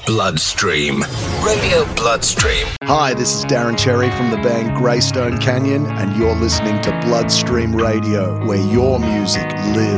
Bloodstream. Radio Bloodstream. Hi, this is Darren Cherry from the band Greystone Canyon, and you're listening to Bloodstream Radio, where your music lives.